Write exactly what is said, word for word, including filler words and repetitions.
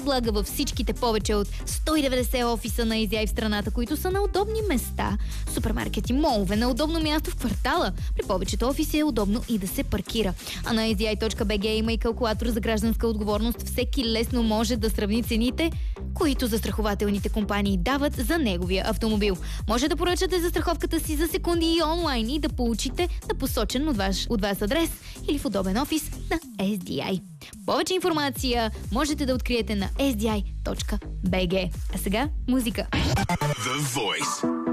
възлага във всичките повече от сто и деветдесет офиса на Ес Ди Ай в страната, които са на удобни места, супермаркети, молове, на удобно място в квартала. При повечето офиси е удобно и да се паркира. А на ес ди ай точка би джи има и калкулатор за гражданска отговорност. Всеки лесно може да сравни цените, които застрахователните компании дават за неговия автомобил. Може да поръчате застраховката си за секунди и онлайн и да получите на посочен от, ваш, от вас адрес или в удобен офис на Ес Ди Ай. Повече информация можете да откриете на ес ди ай точка би джи. А сега музика. The Voice.